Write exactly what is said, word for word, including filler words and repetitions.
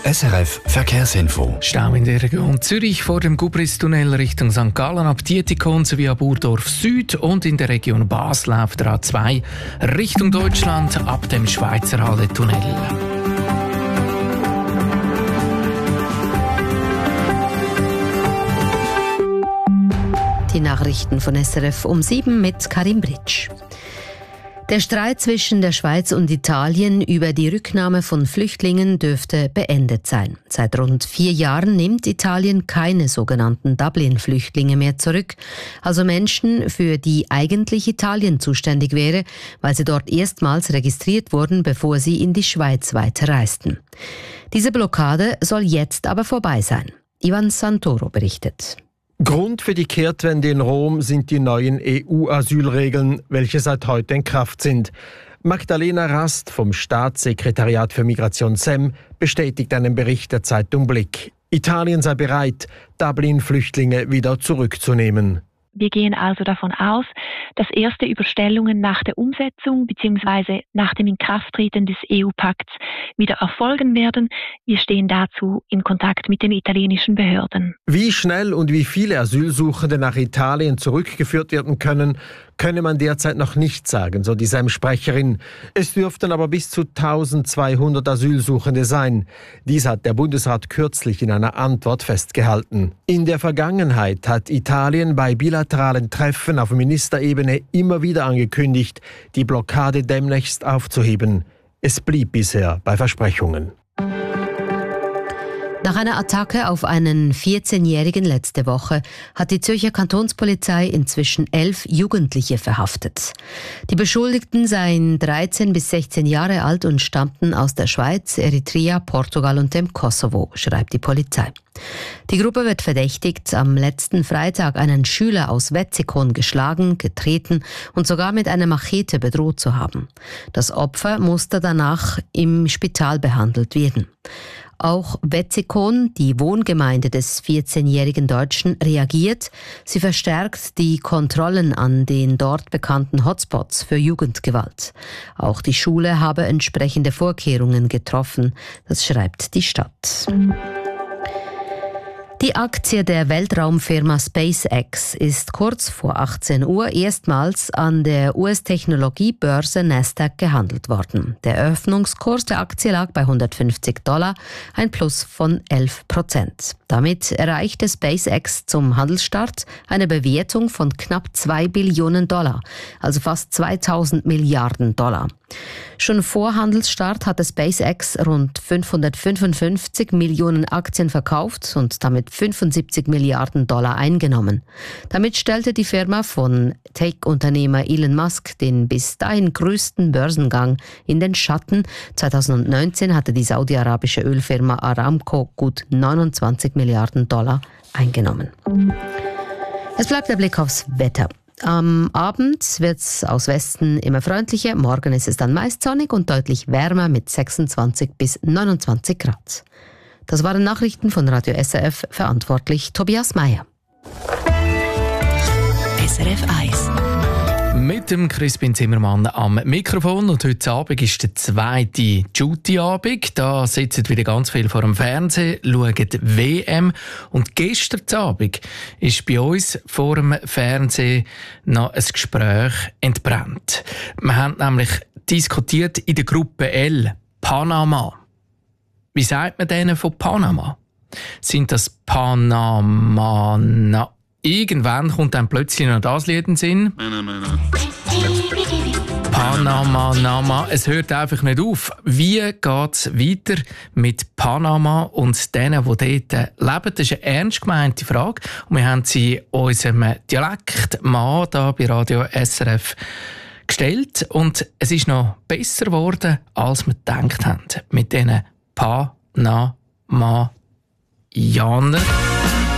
S R F Verkehrsinfo. Stau in der Region Zürich vor dem Gubristunnel Richtung Sankt Gallen ab Dietikon sowie ab Urdorf Süd und in der Region Basel auf der A zwei Richtung Deutschland ab dem Schweizerhalle-Tunnel. Die Nachrichten von S R F um sieben mit Karim Britsch. Der Streit zwischen der Schweiz und Italien über die Rücknahme von Flüchtlingen dürfte beendet sein. Seit rund vier Jahren nimmt Italien keine sogenannten Dublin-Flüchtlinge mehr zurück, also Menschen, für die eigentlich Italien zuständig wäre, weil sie dort erstmals registriert wurden, bevor sie in die Schweiz weiterreisten. Diese Blockade soll jetzt aber vorbei sein. Ivan Santoro berichtet. Grund für die Kehrtwende in Rom sind die neuen E U-Asylregeln, welche seit heute in Kraft sind. Magdalena Rast vom Staatssekretariat für Migration S E M bestätigt einen Bericht der Zeitung Blick. Italien sei bereit, Dublin-Flüchtlinge wieder zurückzunehmen. Wir gehen also davon aus, dass erste Überstellungen nach der Umsetzung bzw. nach dem Inkrafttreten des E U-Pakts wieder erfolgen werden. Wir stehen dazu in Kontakt mit den italienischen Behörden. Wie schnell und wie viele Asylsuchende nach Italien zurückgeführt werden können, könne man derzeit noch nicht sagen, so die S E M-Sprecherin. Es dürften aber bis zu eintausendzweihundert Asylsuchende sein. Dies hat der Bundesrat kürzlich in einer Antwort festgehalten. In der Vergangenheit hat Italien bei bilateralen Treffen auf Ministerebene immer wieder angekündigt, die Blockade demnächst aufzuheben. Es blieb bisher bei Versprechungen. Nach einer Attacke auf einen vierzehnjährigen letzte Woche hat die Zürcher Kantonspolizei inzwischen elf Jugendliche verhaftet. Die Beschuldigten seien dreizehn bis sechzehn Jahre alt und stammten aus der Schweiz, Eritrea, Portugal und dem Kosovo, schreibt die Polizei. Die Gruppe wird verdächtigt, am letzten Freitag einen Schüler aus Wetzikon geschlagen, getreten und sogar mit einer Machete bedroht zu haben. Das Opfer musste danach im Spital behandelt werden. Auch Wetzikon, die Wohngemeinde des vierzehnjährigen Deutschen, reagiert. Sie verstärkt die Kontrollen an den dort bekannten Hotspots für Jugendgewalt. Auch die Schule habe entsprechende Vorkehrungen getroffen, das schreibt die Stadt. Die Aktie der Weltraumfirma SpaceX ist kurz vor achtzehn Uhr erstmals an der U S-Technologiebörse Nasdaq gehandelt worden. Der Eröffnungskurs der Aktie lag bei hundertfünfzig Dollar, ein Plus von elf Prozent. Damit erreichte SpaceX zum Handelsstart eine Bewertung von knapp zwei Billionen Dollar, also fast zweitausend Milliarden Dollar. Schon vor Handelsstart hatte SpaceX rund fünfhundertfünfundfünfzig Millionen Aktien verkauft und damit fünfundsiebzig Milliarden Dollar eingenommen. Damit stellte die Firma von Tech-Unternehmer Elon Musk den bis dahin größten Börsengang in den Schatten. zweitausendneunzehn hatte die saudi-arabische Ölfirma Aramco gut neunundzwanzig Milliarden Dollar eingenommen. Es bleibt der Blick aufs Wetter. Am Abend wird es aus Westen immer freundlicher, morgen ist es dann meist sonnig und deutlich wärmer mit sechsundzwanzig bis neunundzwanzig Grad. Das waren Nachrichten von Radio S R F, verantwortlich Tobias Meyer. S R F eins. Mit dem Crispin Zimmermann am Mikrofon und heute Abend ist der zweite Duty-Abend. Da sitzen wieder ganz viele vor dem Fernsehen, schauen W M. Und gestern Abend ist bei uns vor dem Fernsehen noch ein Gespräch entbrannt. Wir haben nämlich diskutiert in der Gruppe L, Panama. Wie sagt man denen von Panama? Sind das Panama... Irgendwann kommt dann plötzlich noch das Lied in den Sinn. Panama, Nama. Es hört einfach nicht auf. Wie geht es weiter mit Panama und denen, die dort leben? Das ist eine ernst gemeinte Frage. Und wir haben sie unserem Dialektmann hier bei Radio S R F gestellt. Und es ist noch besser geworden, als wir gedacht haben. Mit diesen Panama-Janern.